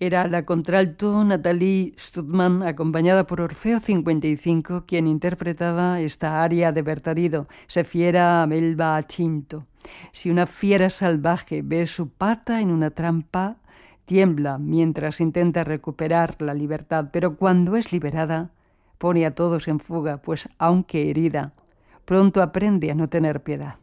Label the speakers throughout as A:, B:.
A: Era la contralto Nathalie Studman, acompañada por Orfeo 55, quien interpretaba esta aria de Bertarido, Se fiera melba a cinto. Si una fiera salvaje ve su pata en una trampa, tiembla mientras intenta recuperar la libertad, pero cuando es liberada, pone a todos en fuga, pues aunque herida, pronto aprende a no tener piedad.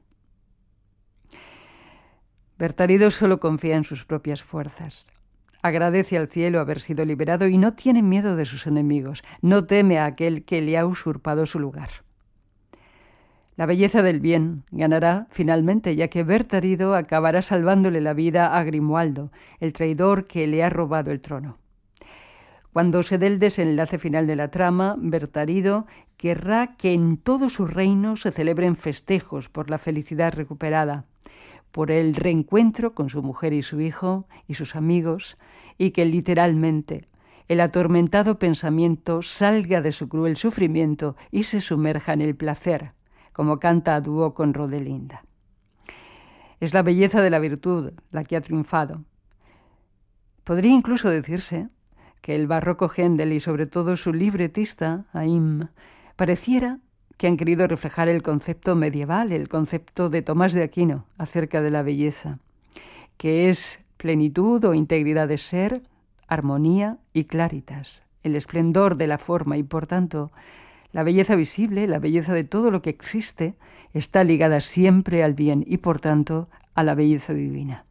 A: Bertarido solo confía en sus propias fuerzas. Agradece al cielo haber sido liberado y no tiene miedo de sus enemigos, no teme a aquel que le ha usurpado su lugar. La belleza del bien ganará finalmente, ya que Bertarido acabará salvándole la vida a Grimoaldo, el traidor que le ha robado el trono. Cuando se dé el desenlace final de la trama, Bertarido querrá que en todo su reino se celebren festejos por la felicidad recuperada, por el reencuentro con su mujer y su hijo y sus amigos, y que literalmente el atormentado pensamiento salga de su cruel sufrimiento y se sumerja en el placer, como canta a dúo con Rodelinda. Es la belleza de la virtud la que ha triunfado. Podría incluso decirse que el barroco Händel y sobre todo su libretista, Haïm, pareciera que han querido reflejar el concepto medieval, el concepto de Tomás de Aquino acerca de la belleza, que es plenitud o integridad de ser, armonía y claritas, el esplendor de la forma y, por tanto, la belleza visible, la belleza de todo lo que existe, está ligada siempre al bien y, por tanto, a la belleza divina.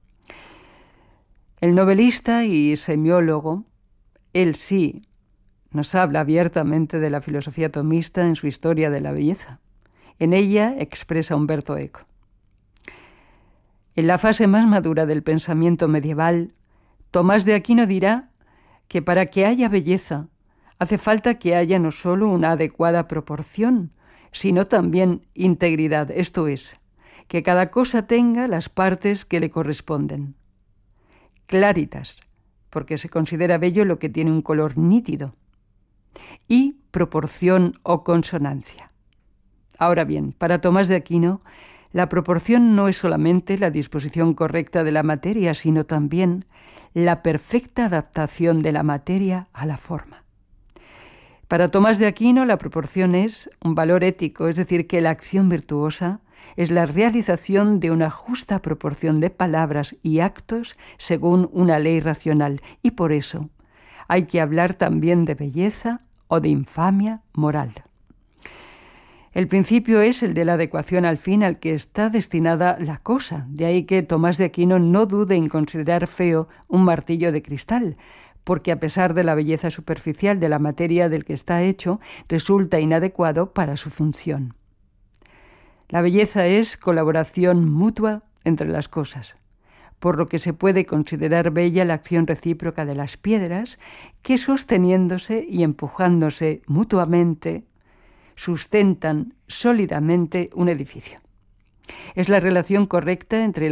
A: El novelista y semiólogo, él sí, nos habla abiertamente de la filosofía tomista en su Historia de la belleza. En ella expresa Umberto Eco. En la fase más madura del pensamiento medieval, Tomás de Aquino dirá que para que haya belleza hace falta que haya no solo una adecuada proporción, sino también integridad, esto es, que cada cosa tenga las partes que le corresponden. Claritas, porque se considera bello lo que tiene un color nítido, y proporción o consonancia. Ahora bien, para Tomás de Aquino, la proporción no es solamente la disposición correcta de la materia, sino también la perfecta adaptación de la materia a la forma. Para Tomás de Aquino, la proporción es un valor ético, es decir, que la acción virtuosa es la realización de una justa proporción de palabras y actos según una ley racional, y por eso hay que hablar también de belleza o de infamia moral. El principio es el de la adecuación al fin al que está destinada la cosa, de ahí que Tomás de Aquino no dude en considerar feo un martillo de cristal, porque a pesar de la belleza superficial de la materia del que está hecho, resulta inadecuado para su función. La belleza es colaboración mutua entre las cosas, por lo que se puede considerar bella la acción recíproca de las piedras que, sosteniéndose y empujándose mutuamente, sustentan sólidamente un edificio. Es la relación correcta entre